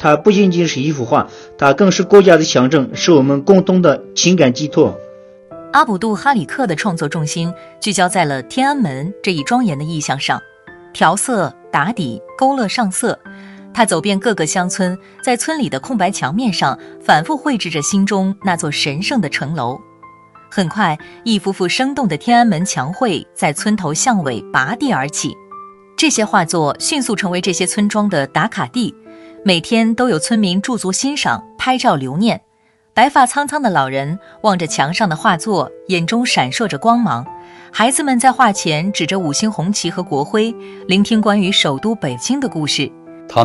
它不仅仅是一幅画，它更是国家的象征，是我们共同的情感寄托。 阿卜杜哈里克的创作重心聚焦在了天安门这一庄严的意象上，调色、打底、勾勒上色。他走遍各个乡村，在村里的空白墙面上反复绘制着心中那座神圣的城楼。很快，一幅幅生动的天安门墙绘在村头巷尾拔地而起。这些画作迅速成为这些村庄的打卡地，每天都有村民驻足欣赏、拍照留念。白发苍苍的老人望着墙上的画作，眼中闪烁着光芒。孩子们在画前指着5星红旗和国徽，聆听关于首都北京的故事。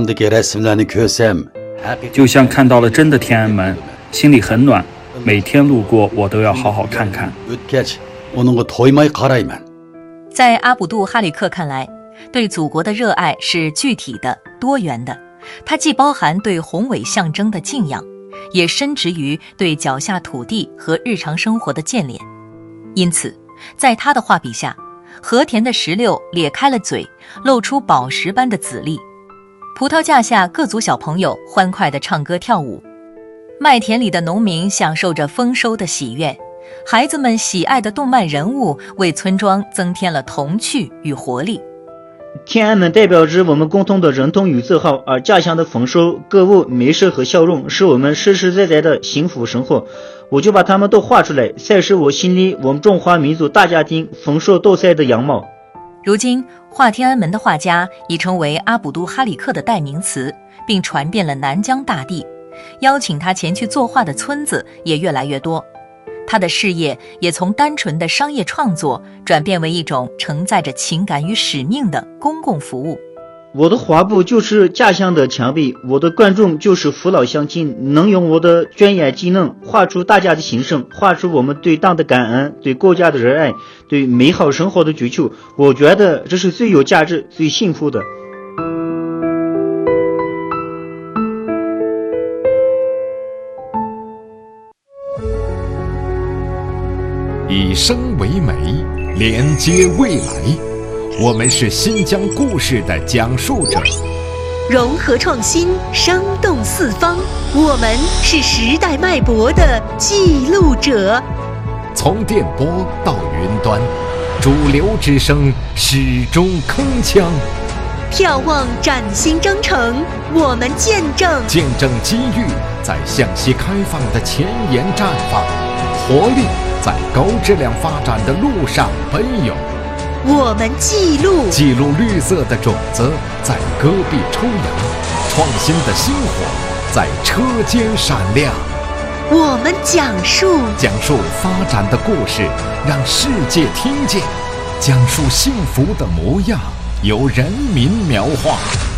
就像看到了真的天安门，心里很暖，每天路过我都要好好看看。 在阿卜杜哈里克看来，对祖国的热爱是具体的、多元的，它既包含对宏伟象征的敬仰，也深植于对脚下土地和日常生活的眷恋。因此，在他的画笔下，和田的石榴咧开了嘴，露出宝石般的籽粒；葡萄架下各族小朋友欢快地唱歌跳舞；麦田里的农民享受着丰收的喜悦；孩子们喜爱的动漫人物为村庄增添了童趣与活力。 天安门代表着我们共同的认同与自豪，而家乡的丰收、歌舞、美食和笑容是我们实实在在的幸福生活。我就把它们都画出来，才是我心里我们中华民族大家庭丰收多彩的样貌。 如今，画天安门的画家已成为阿卜杜哈里克的代名词，并传遍了南疆大地。邀请他前去作画的村子也越来越多。他的事业也从单纯的商业创作转变为一种承载着情感与使命的公共服务。 我的画布就是家乡的墙壁，我的观众就是父老乡亲，能用我的专业技能画出大家的心声，画出我们对党的感恩，对国家的热爱，对美好生活的追求。我觉得这是最有价值、最幸福的。 以声为媒，连接未来。我们是新疆故事的讲述者， 融合创新，生动四方。我们是时代脉搏的记录者。 从电波到云端，主流之声始终铿锵。 眺望崭新征程，我们见证机遇在向西开放的前沿绽放，活力在高质量发展的路上奔涌。 我们记录绿色的种子在戈壁抽芽，创新的星火在车间闪亮。 我们讲述发展的故事，让世界听见；讲述幸福的模样，由人民描画。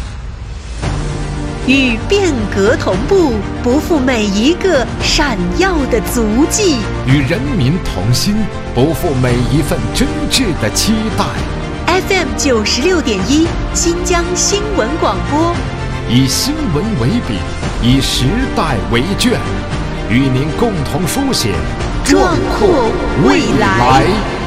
与变革同步，不负每一个闪耀的足迹； 与人民同心，不负每一份真挚的期待。 FM 96.1新疆新闻广播， 以新闻为笔，以时代为卷，与您共同书写壮阔未来。